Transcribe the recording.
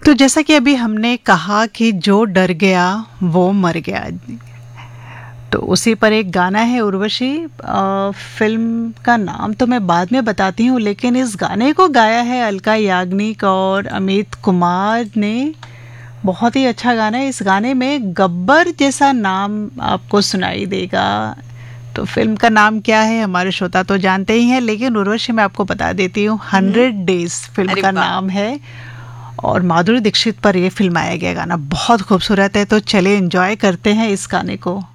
तो जैसा कि अभी हमने कहा कि जो डर गया वो मर गया, तो उसी पर एक गाना है उर्वशी। फिल्म का नाम तो मैं बाद में बताती हूँ, लेकिन इस गाने को गाया है अलका याग्निक और अमित कुमार ने। बहुत ही अच्छा गाना है। इस गाने में गब्बर जैसा नाम आपको सुनाई देगा। तो फिल्म का नाम क्या है हमारे श्रोता तो जानते ही हैं, लेकिन उर्वशी मैं आपको बता देती हूँ, 100 डेज फिल्म अरे का वाह। नाम है। और माधुरी दीक्षित पर ये फिल्माया गया गाना बहुत खूबसूरत है। तो चले एंजॉय करते हैं इस गाने को।